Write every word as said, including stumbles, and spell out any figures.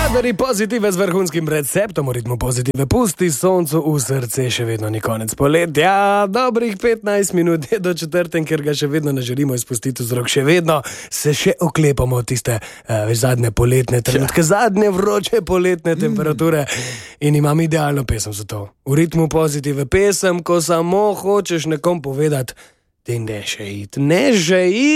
Kadari pozitive z vrhunskim receptom, v ritmu pozitive pusti soncu v srce, še vedno ni konec poletja. Dobrih petnajst minut je do četrten, ker ga še vedno ne želimo izpustiti z rok. Še vedno se še oklepamo tiste uh, zadnje poletne trenutke, zadnje vroče poletne temperature in imam idealno pesem za to. V ritmu pozitive pesem, ko samo hočeš nekom povedati, da ne še it, ne že it.